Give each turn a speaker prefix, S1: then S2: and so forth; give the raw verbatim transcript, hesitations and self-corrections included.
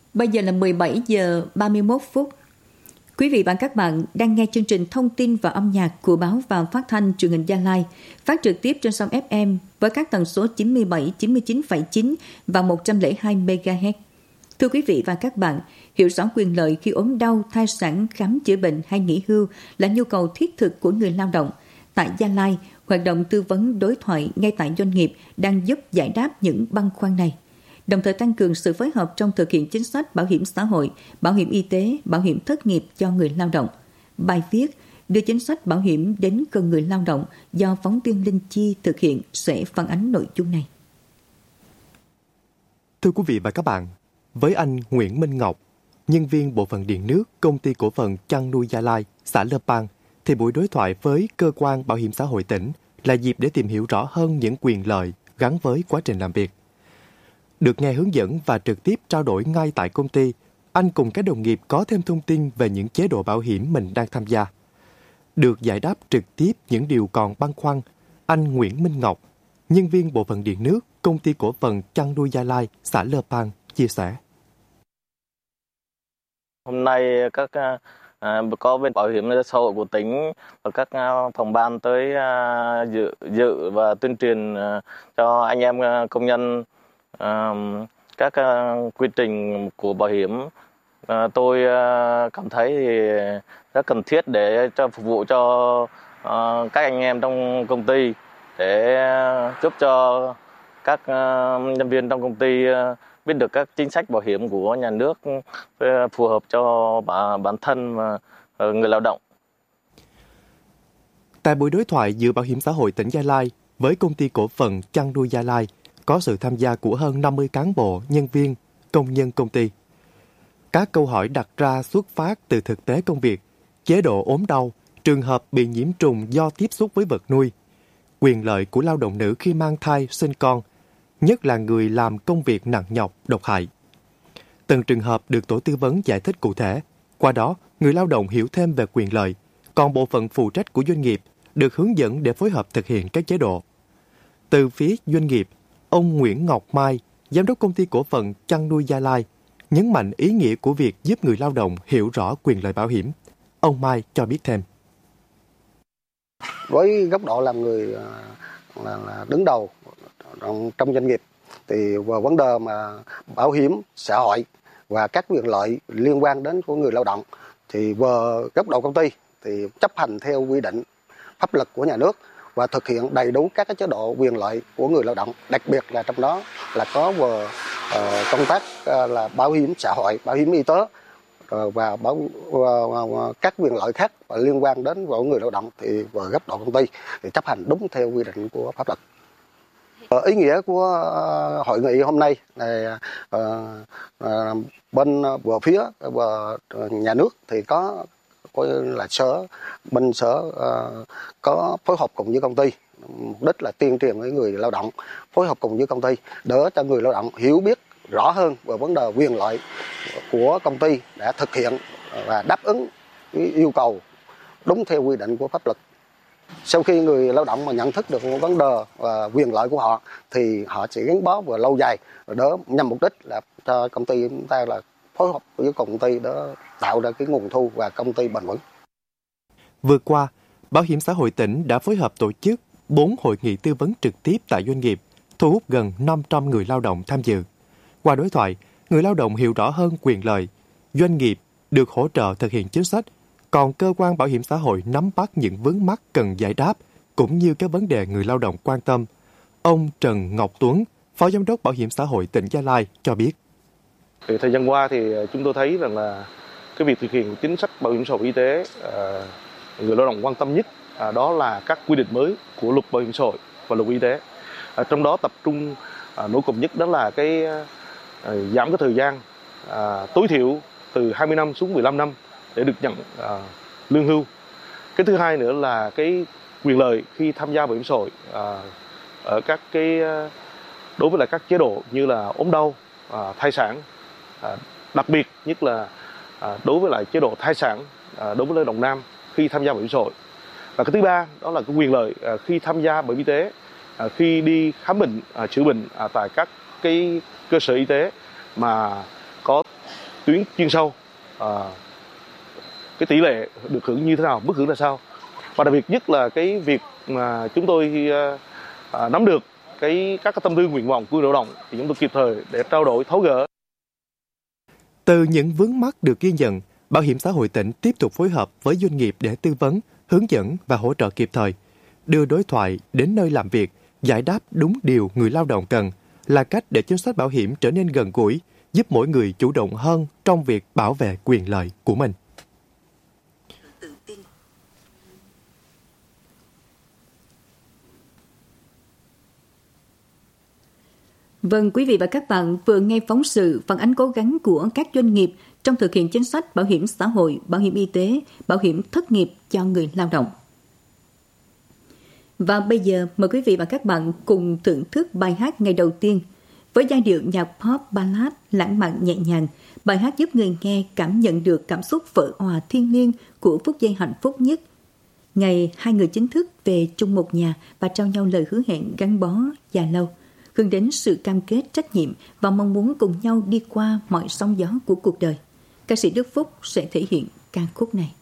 S1: Bây giờ là mười bảy giờ ba mươi mốt phút. Quý vị và các bạn đang nghe chương trình thông tin và âm nhạc của báo và phát thanh truyền hình Gia Lai, phát trực tiếp trên sóng ép em với các tần số chín mươi bảy, chín mươi chín phẩy chín và một trăm lẻ hai mê ga héc. Thưa quý vị và các bạn, hiểu rõ quyền lợi khi ốm đau, thai sản, khám chữa bệnh hay nghỉ hưu là nhu cầu thiết thực của người lao động. Tại Gia Lai, hoạt động tư vấn đối thoại ngay tại doanh nghiệp đang giúp giải đáp những băn khoăn này, đồng thời tăng cường sự phối hợp trong thực hiện chính sách bảo hiểm xã hội, bảo hiểm y tế, bảo hiểm thất nghiệp cho người lao động. Bài viết đưa chính sách bảo hiểm đến gần người lao động do phóng viên Linh Chi thực hiện sẽ phản ánh nội dung này.
S2: Thưa quý vị và các bạn, với anh Nguyễn Minh Ngọc, nhân viên bộ phận điện nước công ty cổ phần chăn nuôi Gia Lai, xã Lơ Pang, thì buổi đối thoại với cơ quan bảo hiểm xã hội tỉnh là dịp để tìm hiểu rõ hơn những quyền lợi gắn với quá trình làm việc. Được nghe hướng dẫn và trực tiếp trao đổi ngay tại công ty, anh cùng các đồng nghiệp có thêm thông tin về những chế độ bảo hiểm mình đang tham gia. Được giải đáp trực tiếp những điều còn băn khoăn, anh Nguyễn Minh Ngọc, nhân viên bộ phận điện nước công ty cổ phần chăn nuôi Gia Lai, xã Lơ Pang, chia sẻ.
S3: Hôm nay các à, có bên bảo hiểm xã hội của tỉnh và các à, phòng ban tới à, dự, dự và tuyên truyền à, cho anh em à, công nhân à, các à, quy trình của bảo hiểm. À, tôi à, cảm thấy thì rất cần thiết để cho phục vụ cho à, các anh em trong công ty để à, giúp cho các à, nhân viên trong công ty à, biết được các chính sách bảo hiểm của nhà nước phù hợp cho bản thân và người lao động.
S2: Tại buổi đối thoại giữa Bảo hiểm xã hội tỉnh Gia Lai với công ty cổ phần chăn nuôi Gia Lai, có sự tham gia của hơn năm mươi cán bộ, nhân viên, công nhân công ty. Các câu hỏi đặt ra xuất phát từ thực tế công việc, chế độ ốm đau, trường hợp bị nhiễm trùng do tiếp xúc với vật nuôi, quyền lợi của lao động nữ khi mang thai, sinh con, nhất là người làm công việc nặng nhọc, độc hại. Từng trường hợp được tổ tư vấn giải thích cụ thể, qua đó người lao động hiểu thêm về quyền lợi, còn bộ phận phụ trách của doanh nghiệp được hướng dẫn để phối hợp thực hiện các chế độ. Từ phía doanh nghiệp, ông Nguyễn Ngọc Mai, giám đốc công ty cổ phần chăn nuôi Gia Lai, nhấn mạnh ý nghĩa của việc giúp người lao động hiểu rõ quyền lợi bảo hiểm. Ông Mai cho biết thêm.
S4: Với góc độ làm người là, là đứng đầu trong doanh nghiệp thì về vấn đề mà bảo hiểm xã hội và các quyền lợi liên quan đến của người lao động thì về góc độ công ty thì chấp hành theo quy định pháp luật của nhà nước và thực hiện đầy đủ các cái chế độ quyền lợi của người lao động, đặc biệt là trong đó là có về uh, công tác uh, là bảo hiểm xã hội, bảo hiểm y tế uh, và bảo uh, các quyền lợi khác liên quan đến của người lao động thì về góc độ công ty thì chấp hành đúng theo quy định của pháp luật. Uh, ý nghĩa của uh, hội nghị hôm nay là uh, uh, bên vừa phía vừa nhà nước thì có có là sở bên sở uh, có phối hợp cùng với công ty, mục đích là tuyên truyền với người lao động, phối hợp cùng với công ty để cho người lao động hiểu biết rõ hơn về vấn đề quyền lợi của công ty đã thực hiện và đáp ứng yêu cầu đúng theo quy định của pháp luật. Sau khi người lao động mà nhận thức được vấn đề và quyền lợi của họ thì họ sẽ gắn bó và lâu dài, rồi đó nhằm mục đích là cho công ty chúng ta là phối hợp với công ty để tạo ra cái nguồn thu và công ty bền vững.
S2: Vừa qua, Bảo hiểm xã hội tỉnh đã phối hợp tổ chức bốn hội nghị tư vấn trực tiếp tại doanh nghiệp, thu hút gần năm trăm người lao động tham dự. Qua đối thoại, người lao động hiểu rõ hơn quyền lợi, doanh nghiệp được hỗ trợ thực hiện chính sách, còn cơ quan bảo hiểm xã hội nắm bắt những vướng mắc cần giải đáp, cũng như các vấn đề người lao động quan tâm. Ông Trần Ngọc Tuấn, Phó Giám đốc Bảo hiểm xã hội tỉnh Gia Lai cho biết.
S5: Thì thời gian qua thì chúng tôi thấy rằng là cái việc thực hiện chính sách bảo hiểm xã hội y tế, người lao động quan tâm nhất đó là các quy định mới của luật bảo hiểm xã hội và luật y tế. Trong đó tập trung nổi cộm nhất đó là cái giảm cái thời gian tối thiểu từ hai mươi năm xuống mười lăm năm để được nhận lương hưu. Cái thứ hai nữa là cái quyền lợi khi tham gia bảo hiểm xã hội ở các cái đối với lại các chế độ như là ốm đau, thai sản, đặc biệt nhất là đối với lại chế độ thai sản đối với lao động nam khi tham gia bảo hiểm xã hội. Và cái thứ ba đó là cái quyền lợi khi tham gia bảo hiểm y tế, khi đi khám bệnh, chữa bệnh tại các cái cơ sở y tế mà có tuyến chuyên sâu, à, cái tỷ lệ được hưởng như thế nào, mức hưởng là sao. Và đặc biệt nhất là cái việc mà chúng tôi à, nắm được cái các cái tâm tư nguyện vọng của người lao động thì chúng tôi kịp thời để trao đổi tháo gỡ.
S2: Từ những vướng mắc được ghi nhận, Bảo hiểm xã hội tỉnh tiếp tục phối hợp với doanh nghiệp để tư vấn, hướng dẫn và hỗ trợ kịp thời, đưa đối thoại đến nơi làm việc, giải đáp đúng điều người lao động cần là cách để chính sách bảo hiểm trở nên gần gũi, giúp mỗi người chủ động hơn trong việc bảo vệ quyền lợi của mình.
S1: Vâng, quý vị và các bạn vừa nghe phóng sự phản ánh cố gắng của các doanh nghiệp trong thực hiện chính sách bảo hiểm xã hội, bảo hiểm y tế, bảo hiểm thất nghiệp cho người lao động. Và bây giờ mời quý vị và các bạn cùng thưởng thức bài hát ngày đầu tiên. Với giai điệu nhạc pop ballad lãng mạn nhẹ nhàng, bài hát giúp người nghe cảm nhận được cảm xúc vỡ òa thiêng liêng của phút giây hạnh phúc nhất. Ngày hai người chính thức về chung một nhà và trao nhau lời hứa hẹn gắn bó dài lâu, hướng đến sự cam kết trách nhiệm và mong muốn cùng nhau đi qua mọi sóng gió của cuộc đời. Ca sĩ Đức Phúc sẽ thể hiện ca khúc này.